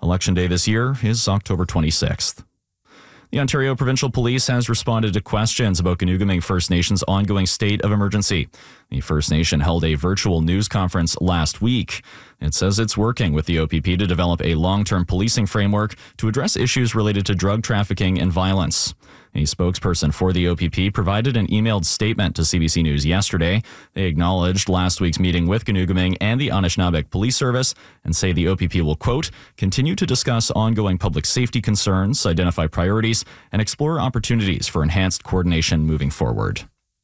Election day this year is October 26th. The Ontario Provincial Police has responded to questions about Ganuguming First Nation's ongoing state of emergency. The First Nation held a virtual news conference last week. It says it's working with the OPP to develop a long-term policing framework to address issues related to drug trafficking and violence. A spokesperson for the OPP provided an emailed statement to CBC News yesterday. They acknowledged last week's meeting with Ganuguming and the Anishinaabe Police Service and say the OPP will, quote, continue to discuss ongoing public safety concerns, identify priorities, and explore opportunities for enhanced coordination moving forward.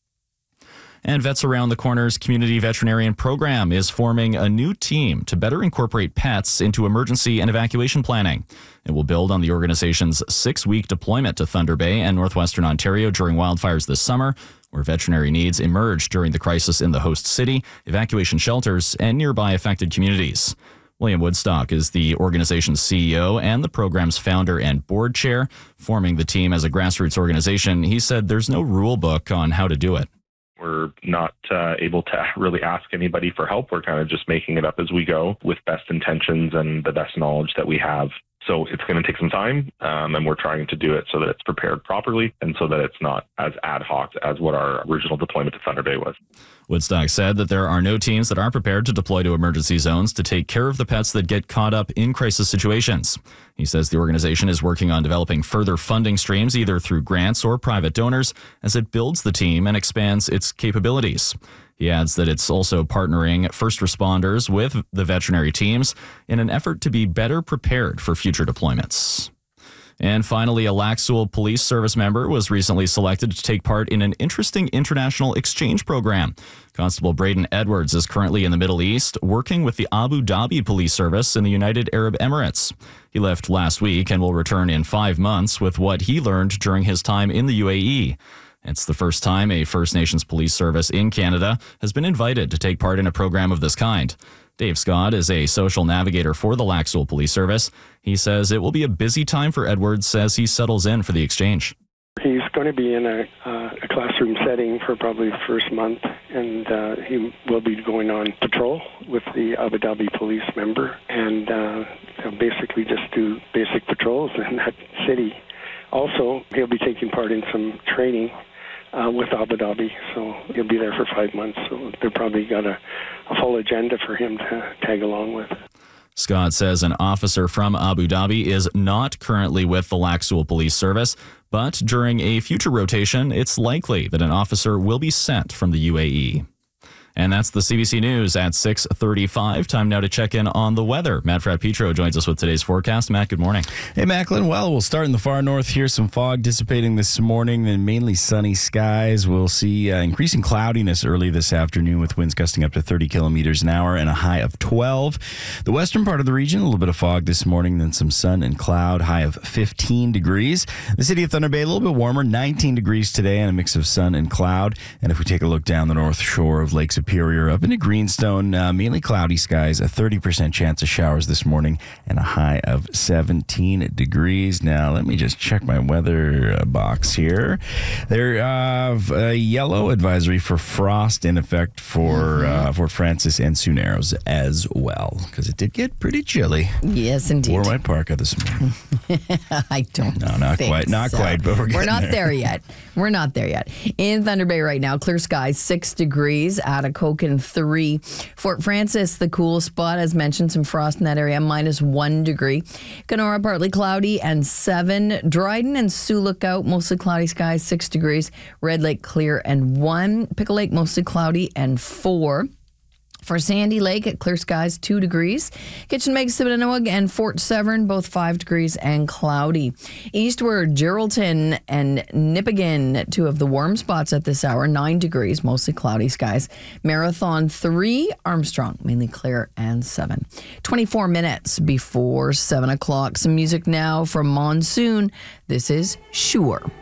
And Vets Around the Corner's community veterinarian program is forming a new team to better incorporate pets into emergency and evacuation planning. It will build on the organization's 6-week deployment to Thunder Bay and northwestern Ontario during wildfires this summer, where veterinary needs emerged during the crisis in the host city, evacuation shelters, and nearby affected communities. William Woodstock is the organization's CEO and the program's founder and board chair. Forming the team as a grassroots organization, he said there's no rule book on how to do it. We're not able to really ask anybody for help. We're kind of just making it up as we go with best intentions and the best knowledge that we have. So it's going to take some time, and we're trying to do it so that it's prepared properly and so that it's not as ad hoc as what our original deployment to Thunder Bay was. Woodstock said that there are no teams that are prepared to deploy to emergency zones to take care of the pets that get caught up in crisis situations. He says the organization is working on developing further funding streams, either through grants or private donors, as it builds the team and expands its capabilities. He adds that it's also partnering first responders with the veterinary teams in an effort to be better prepared for future deployments. And finally, a Lac Seul Police Service member was recently selected to take part in an interesting international exchange program. Constable Braden Edwards is currently in the Middle East, working with the Abu Dhabi Police Service in the United Arab Emirates. He left last week and will return in 5 months with what he learned during his time in the UAE. It's the first time a First Nations police service in Canada has been invited to take part in a program of this kind. Dave Scott is a social navigator for the Lac Seul Police Service. He says it will be a busy time for Edwards as he settles in for the exchange. He's going to be in a classroom setting for probably the first month, and he will be going on patrol with the Abu Dhabi police member, and they'll basically just do basic patrols in that city. Also, he'll be taking part in some training with Abu Dhabi, so he'll be there for 5 months. So they've probably got a full agenda for him to tag along with. Scott says an officer from Abu Dhabi is not currently with the Lac Seul Police Service, but during a future rotation, it's likely that an officer will be sent from the UAE. And that's the CBC News at 6:35. Time now to check in on the weather. Matt Fratt-Petro joins us with today's forecast. Matt, good morning. Hey, Macklin. Well, we'll start in the far north here. Some fog dissipating this morning, then mainly sunny skies. We'll see increasing cloudiness early this afternoon with winds gusting up to 30 kilometers an hour and a high of 12. The western part of the region, a little bit of fog this morning, then some sun and cloud, high of 15 degrees. The city of Thunder Bay, a little bit warmer, 19 degrees today and a mix of sun and cloud. And if we take a look down the north shore of Lake Superior up into Greenstone, mainly cloudy skies, a 30% chance of showers this morning, and a high of 17 degrees. Now, let me just check my weather box here. There a yellow advisory for frost in effect for Fort Frances and Sioux Narrows as well, because it did get pretty chilly. Yes, indeed. Wore my parka this morning. I don't No, not think quite. Not so. quite, but we're not there. there yet. We're not there yet. In Thunder Bay right now, clear skies, 6 degrees. Atikokan, 3. Fort Frances, the cool spot, as mentioned, some frost in that area, -1 degree. Kenora, partly cloudy, and 7. Dryden and Sioux Lookout, mostly cloudy skies, 6 degrees. Red Lake, clear, and 1. Pickle Lake, mostly cloudy, and 4. For Sandy Lake, clear skies, 2 degrees. Kitchen Meg, Sibonanoag, and Fort Severn, both 5 degrees and cloudy. Eastward, Geraldton and Nipigon, 2 of the warm spots at this hour, 9 degrees, mostly cloudy skies. Marathon, 3. Armstrong, mainly clear, and 7. 24 minutes before 7 o'clock. Some music now from Monsoon. This is Sure.